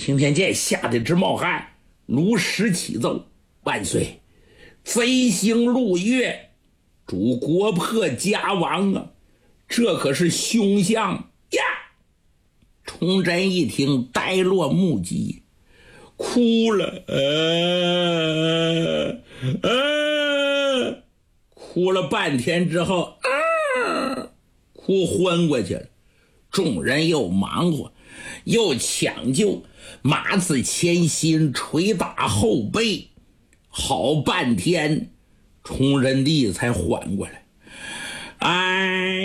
青天剑吓得直冒汗，如实启奏：万岁，贼星入月，主国破家亡啊！这可是凶相呀！崇祯一听，呆落木鸡，哭了，哭了半天之后，哭昏过去了。众人又忙活，又抢救，马子前心，捶打后背，好半天，崇祯帝才缓过来。哎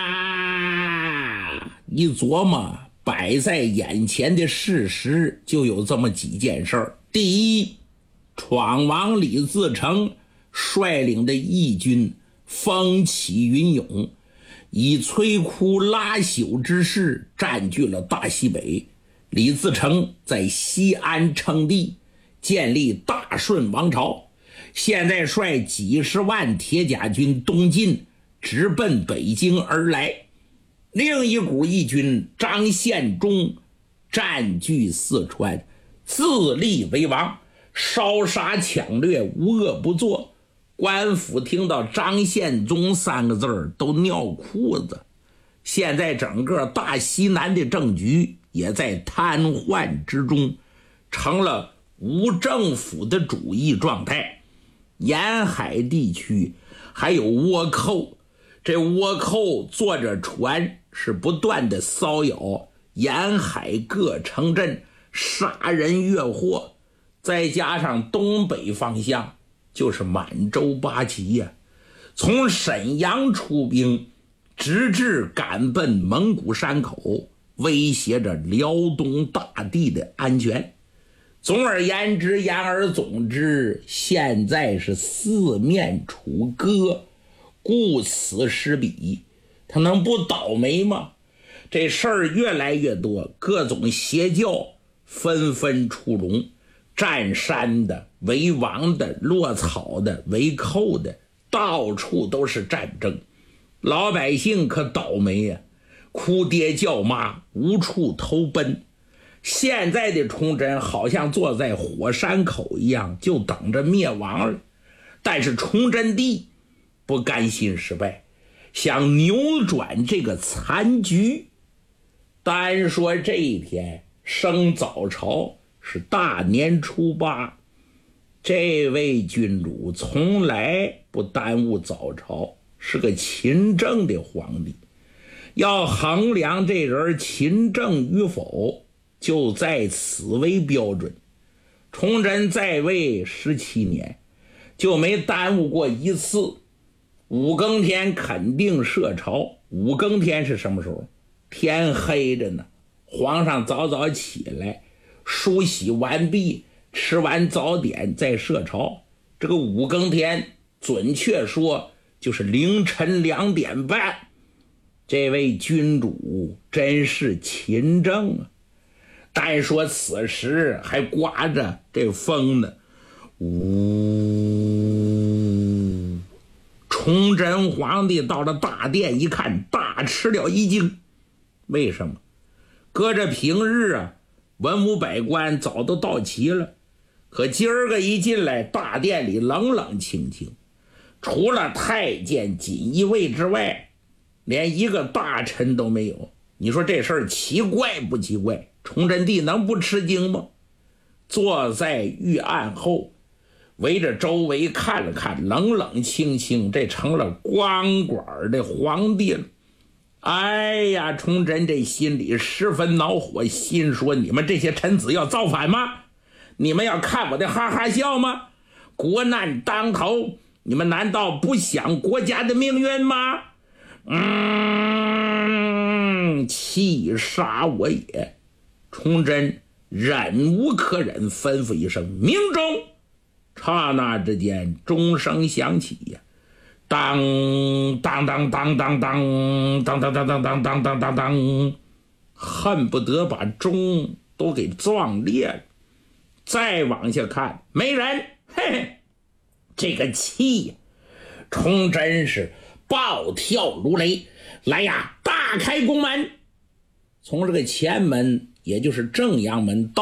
呀，一琢磨，摆在眼前的事实就有这么几件事儿。第一，闯王李自成率领的义军风起云涌，以摧枯拉朽之势占据了大西北。李自成在西安称帝，建立大顺王朝，现在率几十万铁甲军东进，直奔北京而来。另一股义军张献忠占据四川，自立为王，烧杀抢掠，无恶不作。官府听到张献忠三个字儿都尿裤子。现在整个大西南的政局也在瘫痪之中，成了无政府的主义状态。沿海地区还有倭寇，这倭寇坐着船是不断的骚扰沿海各城镇，杀人越货。再加上东北方向就是满洲八旗呀，从沈阳出兵，直至赶奔蒙古山口，威胁着辽东大地的安全。总而言之，言而总之，现在是四面楚歌，顾此失彼，他能不倒霉吗？这事儿越来越多，各种邪教纷纷出笼，占山的、为王的、落草的、为寇的，到处都是战争。老百姓可倒霉呀，哭爹叫妈，无处投奔。现在的崇祯好像坐在火山口一样，就等着灭亡了。但是崇祯帝不甘心失败，想扭转这个残局。单说这一天升早朝是大年初8，这位君主从来不耽误早朝，是个勤政的皇帝。要衡量这人勤政与否，就在此为标准。崇祯在位17年，就没耽误过一次。五更天肯定设朝。五更天是什么时候？天黑着呢，皇上早早起来，梳洗完毕，吃完早点再设朝。这个五更天准确说就是凌晨2点半。这位君主真是勤政啊！但说此时还刮着这风呢，呜！崇祯皇帝到了大殿一看，大吃了一惊。为什么？搁着平日啊，文武百官早都到齐了，可今儿个一进来，大殿里冷冷清清，除了太监锦衣卫之外，连一个大臣都没有。你说这事儿奇怪不奇怪？崇祯帝能不吃惊吗？坐在御案后，围着周围看了看，冷冷清清，这成了光管的皇帝了。哎呀，崇祯这心里十分恼火，心说你们这些臣子要造反吗？你们要看我的哈哈笑吗？国难当头，你们难道不想国家的命运吗？气杀我也！崇祯忍无可忍，吩咐一声鸣钟。刹那之间，钟声响起呀，当当当当当当当当当当当当当当当，恨不得把钟都给撞裂了。再往下看，没人，嘿，这个气，崇祯是暴跳如雷，来呀，大开宫门！从这个前门，也就是正阳门到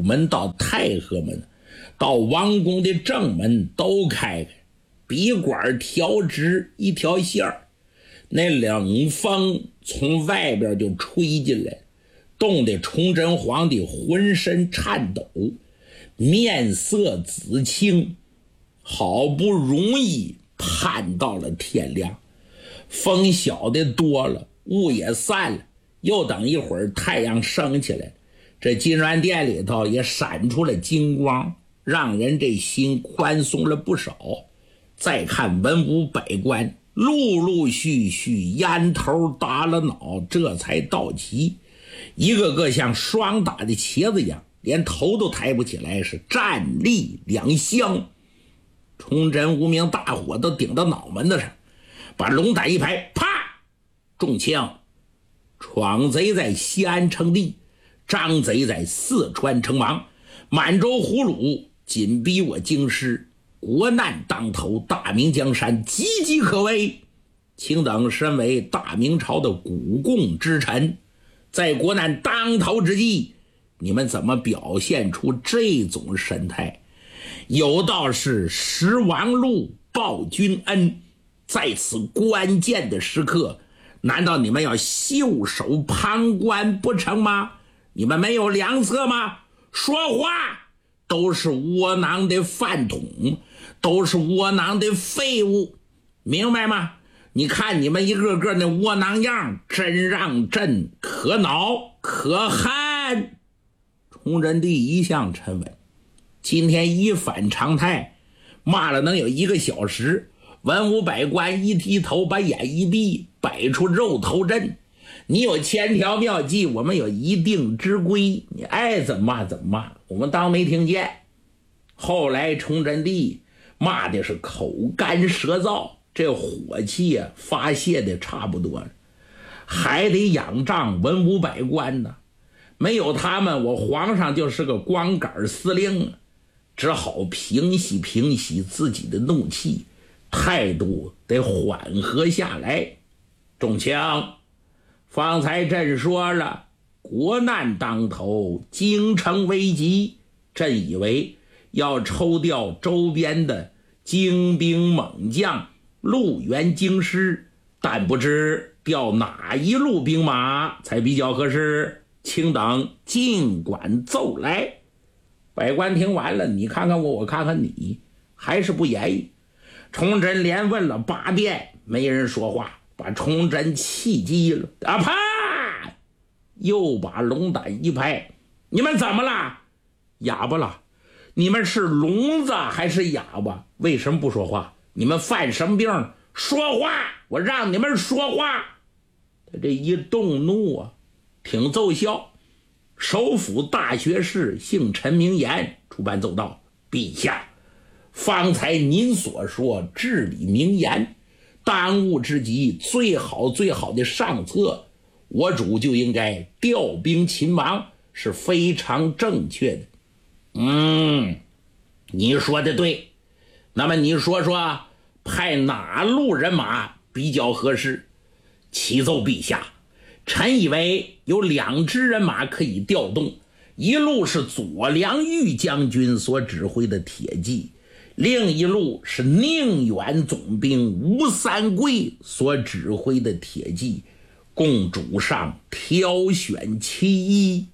门到太和门，到王宫的正门都开开，笔管调直一条线儿，那冷风从外边就吹进来，冻得崇祯皇帝浑身颤抖，面色紫青。好不容易盼到了天亮，风小的多了，雾也散了，又等一会儿太阳升起来，这金銮殿里头也闪出了金光，让人这心宽松了不少。再看文武百官陆陆续续烟头打了脑，这才到齐，一个个像霜打的茄子一样，连头都抬不起来，是站立两相。崇祯无名大火都顶到脑门子上，把龙胆一拍，啪！中枪。闯贼在西安称帝，张贼在四川称王，满洲胡虏紧逼我京师，国难当头，大明江山岌岌可危。卿等身为大明朝的古贡之臣，在国难当头之际，你们怎么表现出这种神态？有道是食王禄报君恩，在此关键的时刻，难道你们要袖手旁观不成吗？你们没有良策吗？说话都是窝囊的饭桶，都是窝囊的废物，明白吗？你看你们一个个那窝囊样，真让朕可恼可恨。崇祯帝一向沉稳，今天一反常态，骂了能有1个小时，文武百官一低头，把眼一闭，摆出肉头阵。你有千条妙计，我们有一定之规，你爱怎么骂怎么骂，我们当没听见。后来崇祯帝骂的是口干舌燥，这火气啊发泄的差不多了，还得仰仗文武百官呢，没有他们，我皇上就是个光杆司令，只好平息平息自己的怒气，态度得缓和下来。中枪，方才朕说了，国难当头，京城危急，朕以为要抽调周边的精兵猛将路援京师，但不知调哪一路兵马才比较合适，请等尽管奏来。百官听完了，你看看我，我看看你，还是不言语。崇祯连问了8遍，没人说话，把崇祯气急了，啊啪！又把龙胆一拍，你们怎么了？哑巴了？你们是聋子还是哑巴？为什么不说话？你们犯什么病？说话！我让你们说话！他这一动怒啊，挺奏效。首府大学士姓陈名言出版奏道：陛下，方才您所说至理名言，当务之急，最好的上策，我主就应该调兵勤王，是非常正确的。你说的对。那么你说说，派哪路人马比较合适？启奏陛下，臣以为有2支人马可以调动，一路是左良玉将军所指挥的铁骑，另一路是宁远总兵吴三桂所指挥的铁骑，供主上挑选其一。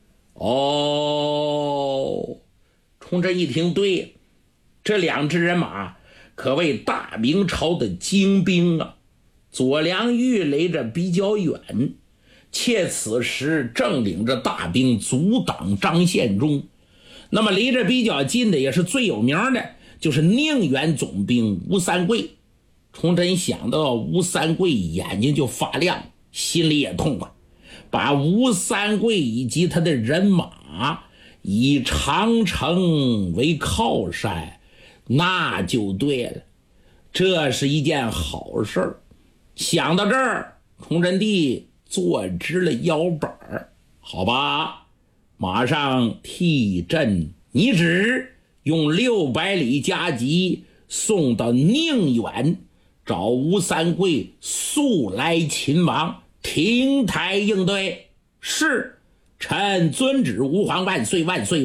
崇祯一听，对，这2支人马可谓大明朝的精兵啊。左良玉离着比较远，且此时正领着大兵阻挡张献忠。那么离着比较近的，也是最有名的，就是宁远总兵吴三桂。崇祯想到吴三桂，眼睛就发亮，心里也痛快，把吴三桂以及他的人马以长城为靠山，那就对了，这是一件好事儿。想到这儿，崇祯帝坐直了腰板，好吧，马上替朕拟旨，用600里加急送到宁远，找吴三桂速来擒王，停台应对。是，臣遵旨，吾皇万岁万岁。